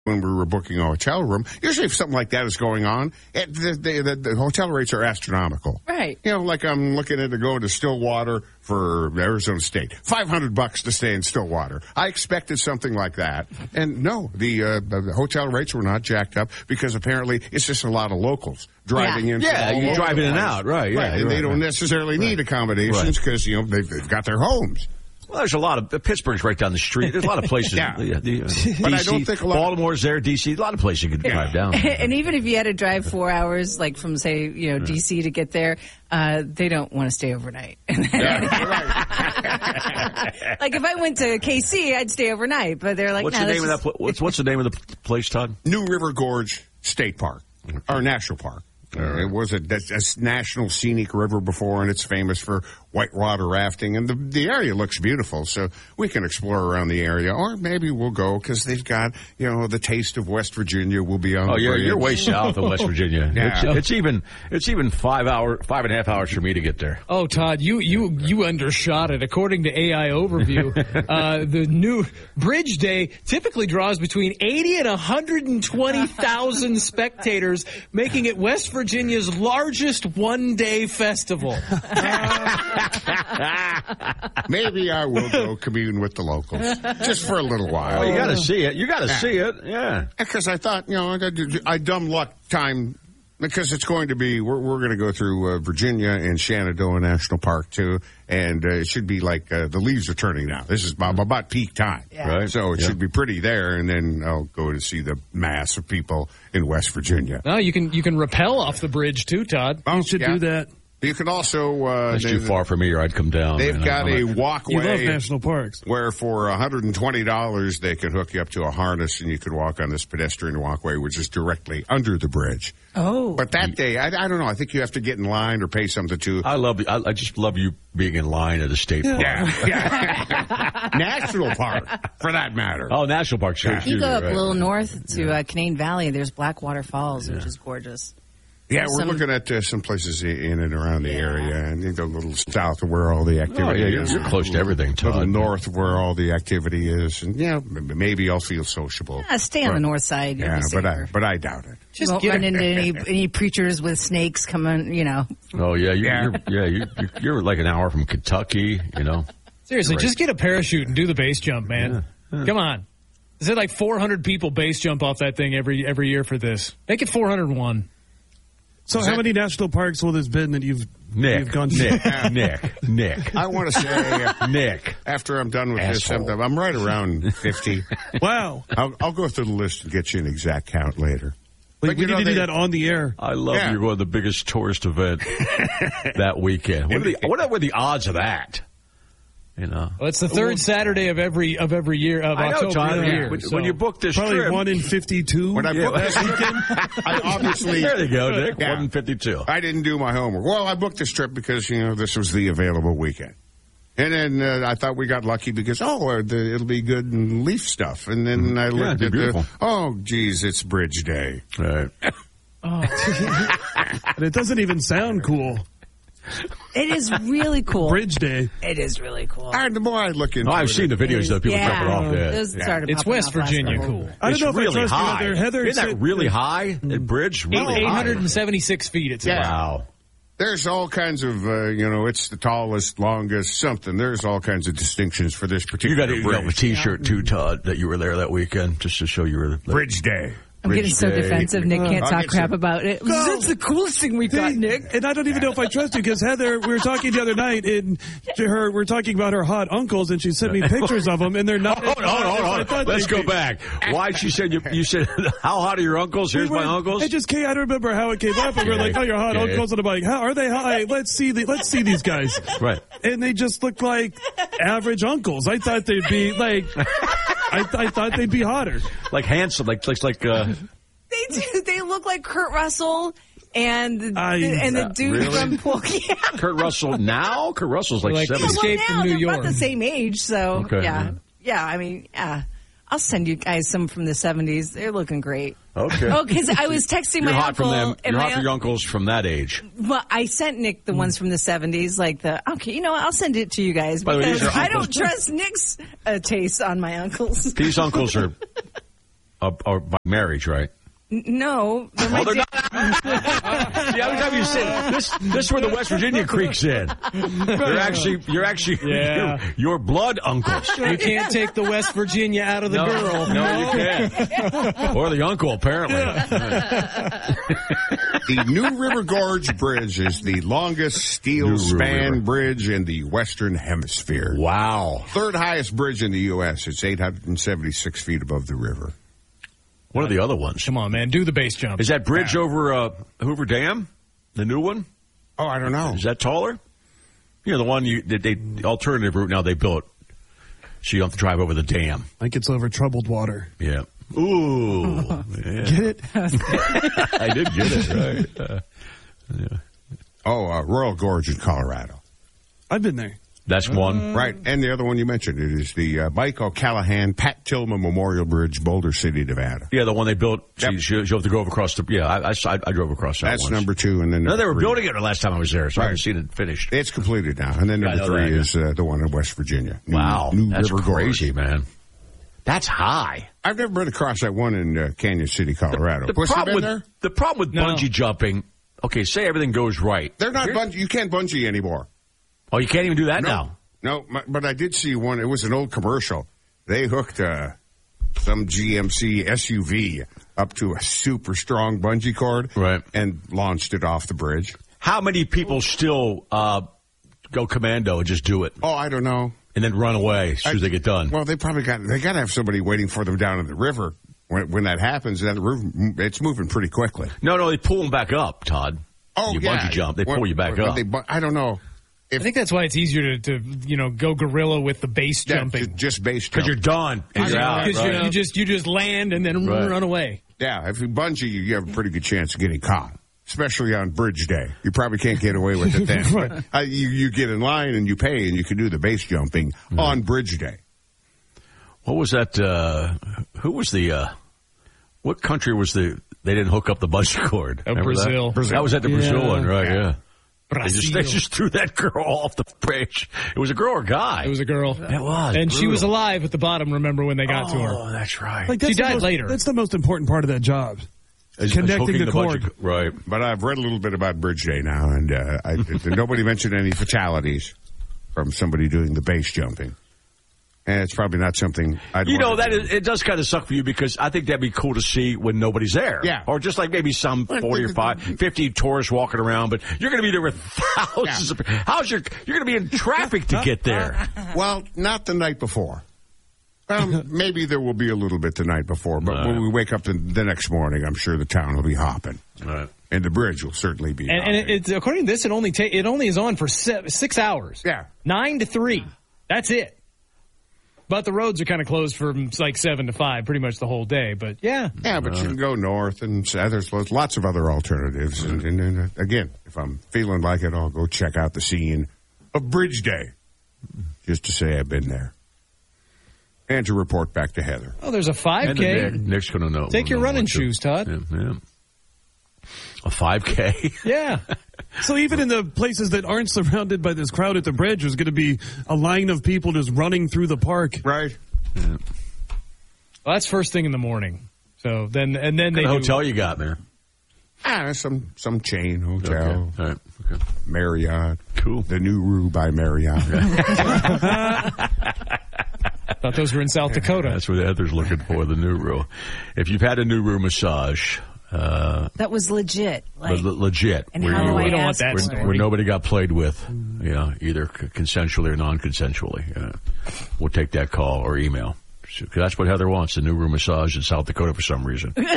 when we were booking a hotel room. Usually if something like that is going on, the hotel rates are astronomical. Right. You know, like I'm looking at going to Stillwater for Arizona State. $500 to stay in Stillwater. I expected something like that. And no, the hotel rates were not jacked up because apparently it's just a lot of locals driving in. Yeah, you drive in and out, right. Yeah, and they don't necessarily need accommodations because, you know, they've got their homes. Well, there's a lot of Pittsburgh's right down the street. There's a lot of places. Yeah. DC, but I don't think a lot. Baltimore's there. DC, a lot of places you could drive down. And even if you had to drive 4 hours, like from say, you know, DC to get there, they don't want to stay overnight. Right. Like if I went to KC, I'd stay overnight. But they're like, what's the name of that? What's the name of the place, Todd? New River Gorge State Park, or National Park. It was a national scenic river before, and it's famous for whitewater rafting. And the area looks beautiful, so we can explore around the area. Or maybe we'll go because they've got, you know, the taste of West Virginia will be on. Oh, the you're way south of West Virginia. Yeah. It's even 5.5 hours for me to get there. Oh, Todd, you undershot it. According to AI Overview, the new Bridge Day typically draws between 80 and 120,000 spectators, making it West Virginia's largest one-day festival. Maybe I will go commune with the locals just for a little while. Oh, you got to see it. You got to see it. Yeah. Because I thought, you know, I dumb luck time. Because it's going to be, we're going to go through Virginia and Shenandoah National Park, too. And it should be like the leaves are turning now. This is about peak time. Yeah. Right. So it should be pretty there. And then I'll go to see the mass of people in West Virginia. No, you can rappel off the bridge, too, Todd. Oh, You should do that. You can also... That's too far for me, or I'd come down. They've got a walkway. You love national parks. Where for $120, they can hook you up to a harness, and you can walk on this pedestrian walkway, which is directly under the bridge. Oh. But that day, I don't know. I think you have to get in line or pay something to... I just love you being in line at a state park. Yeah. National Park, for that matter. Oh, National Park. Sure. If you go up a little north to Canaan Valley, there's Blackwater Falls, which is gorgeous. Yeah, we're looking at some places in and around the area, and you go a little south of where all the activity is. You're close to everything, Todd. A little north of where all the activity is, and maybe I'll feel sociable. Yeah, stay on the north side. Yeah, but I doubt it. Just won't run into any preachers with snakes coming, you know. Oh yeah, you're like an hour from Kentucky, you know. Seriously, just get a parachute and do the base jump, man. Yeah. Come on. Is it like 400 people base jump off that thing every year for this? Make it 401. So how many national parks will this been that you've gone to? Nick. I want to say, Nick. After I'm done with this, I'm right around 50. Wow. I'll go through the list and get you an exact count later. We need to do that on the air. I love you're going to the biggest tourist event that weekend. What are the odds of that? You know, well, it's the third Saturday of every year of October. When you book this probably trip, 1 in 52. When I booked this weekend, I obviously there you go, Nick. 1 in 52. I didn't do my homework. Well, I booked this trip because this was the available weekend, and then I thought we got lucky because it'll be good and leaf stuff, and then I looked at geez, it's Bridge Day, right? And it doesn't even sound cool. It is really cool. Bridge Day. It is really cool. And the more I look into I've seen the videos of people jumping off there. It's West Virginia cool. I don't know if really I trust high. you. Heather Isn't that really high? At Bridge? Really 876 feet. It's wow. There's all kinds of, it's the tallest, longest, something. There's all kinds of distinctions for this particular bridge. You got a T-shirt, too, Todd, that you were there that weekend, just to show you were there. Bridge Day. I'm getting so defensive. Nick can't talk crap about it. That's the coolest thing we got, Nick. And I don't even know if I trust you because Heather, we were talking the other night, and we're talking about her hot uncles, and she sent me pictures of them, and they're not. Hold on. Let's go back. Why she said you said how hot are your uncles? Here's my uncles. It just came. I don't remember how it came up, and we're like, your hot uncles, and I'm like, how are they hot? Let's see these guys. Right. And they just look like average uncles. I thought they'd be like. I thought they'd be hotter. Like handsome, like. They do. They look like Kurt Russell and the dude from Porky. Kurt Russell now? Kurt Russell's like 70. Escape from New York. They're about the same age, so yeah. I mean, I'll send you guys some from the 70s. They're looking great. Okay. Oh, because I was texting my uncle. You're hot for your uncles from that age. Well, I sent Nick the ones from the 70s, I'll send it to you guys because I don't trust Nick's taste on my uncles. These uncles are or by marriage, right? No. They're not. See, every time you say this is where the West Virginia creeps in. You're actually your blood uncles. You can't take the West Virginia out of the girl. No, you can't. Or the uncle, apparently. The New River Gorge Bridge is the longest steel span bridge in the Western Hemisphere. Wow. Third highest bridge in the U.S. It's 876 feet above the river. What are the other ones? Come on, man. Do the base jump. Is that bridge over Hoover Dam? The new one? Oh, I don't know. Is that taller? You know, the one the alternative route now they built. So you don't have to drive over the dam. Like it's over troubled water. Yeah. Ooh. Yeah. Get it? I did get it, right. Yeah. Royal Gorge in Colorado. I've been there. That's one. Right. And the other one you mentioned, it is the Mike O'Callahan, Pat Tillman Memorial Bridge, Boulder City, Nevada. Yeah, the one they built. Yep. She'll have to go across the... Yeah, I drove across that That's once. number 2. And then No, they were 3. building it the last time I was there, so I haven't seen it finished. It's completed now. And then number 3 is the one in West Virginia. Wow. New That's River crazy, Gorge. man. That's high. I've never been across that one in Canyon City, Colorado. The problem with bungee jumping, okay, say everything goes right. They're not bungee. You can't bungee anymore. Oh, you can't even do that now? No, but I did see one. It was an old commercial. They hooked some GMC SUV up to a super strong bungee cord and launched it off the bridge. How many people still go commando and just do it? Oh, I don't know. And then run away as soon as they get done. Well, they got to have somebody waiting for them down in the river. When that happens, then the river, it's moving pretty quickly. No, they pull them back up, Todd. Oh, you bungee jump, they pull you back up. I don't know. I think that's why it's easier to go guerrilla with the base jumping. Just base jump. Because you're done. And you're out. Because you just land and then run away. Yeah, if you bungee, you have a pretty good chance of getting caught, especially on Bridge Day. You probably can't get away with it then. But, you get in line and you pay, and you can do the base jumping on Bridge Day. What was that? Who was the? What country was they didn't hook up the bungee cord? Brazil. That was at the Brazil one, right? Yeah. They Brazil. just threw that girl off the bridge. It was a girl or a guy? It was a girl. It was. And she was alive at the bottom, remember, when they got to her. Oh, that's right. Like, she died later. That's the most important part of that job. Connecting the cord. Right. But I've read a little bit about Bridge Day now, and nobody mentioned any fatalities from somebody doing the base jumping. And it's probably not something I'd want to do. It does kind of suck for you because I think that'd be cool to see when nobody's there. Yeah. Or just like maybe some 40 or 50 tourists walking around, but you're going to be there with thousands of you're going to be in traffic to get there. Well, not the night before. Maybe there will be a little bit the night before, but when we wake up the next morning, I'm sure the town will be hopping. Right. And the bridge will certainly be And it's, according to this, it only is on for 6 hours. Yeah. 9 to 3. That's it. But the roads are kind of closed from like 7 to 5, pretty much the whole day. But yeah. Yeah, but you can go north and there's lots of other alternatives. And again, if I'm feeling like it, I'll go check out the scene of Bridge Day just to say I've been there. And to report back to Heather. Oh, there's a 5K. Nick's going to know. Take your running shoes, Todd. Yeah. A 5K? Yeah. So even in the places that aren't surrounded by this crowd at the bridge, there's going to be a line of people just running through the park. Right. Yeah. Well, that's first thing in the morning. So then What kind of hotel you got there? Some chain hotel. Okay. All right. Okay. Marriott. Cool. The New Rue by Marriott. Thought those were in South Dakota. That's what Heather's looking for, the New Rue. If you've had a New Rue massage... that was legit. Legit. And how do I ask for it? Where nobody got played with, either consensually or non-consensually. We'll take that call or email. That's what Heather wants, the New Rue massage in South Dakota for some reason. You're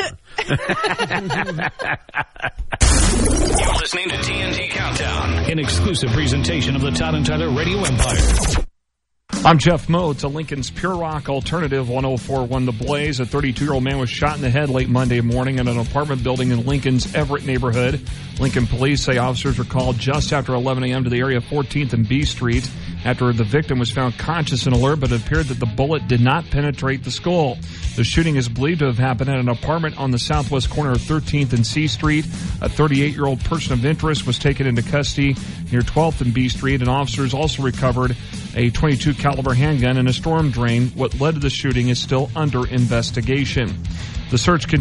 listening to TNT Countdown, an exclusive presentation of the Todd and Tyler Radio Empire. I'm Jeff Moe. It's a Lincoln's Pure Rock Alternative 104.1 The Blaze. A 32-year-old man was shot in the head late Monday morning in an apartment building in Lincoln's Everett neighborhood. Lincoln police say officers were called just after 11 a.m. to the area of 14th and B Street after the victim was found conscious and alert, but it appeared that the bullet did not penetrate the skull. The shooting is believed to have happened at an apartment on the southwest corner of 13th and C Street. A 38-year-old person of interest was taken into custody near 12th and B Street, and officers also recovered a .22 caliber handgun, and a storm drain. What led to the shooting is still under investigation. The search continues.